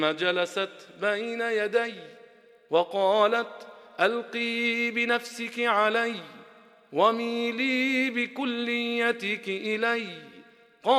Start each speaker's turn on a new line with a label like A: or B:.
A: جلست بين يدي وقالت ألقي بنفسك علي وميلي بكليتك إلي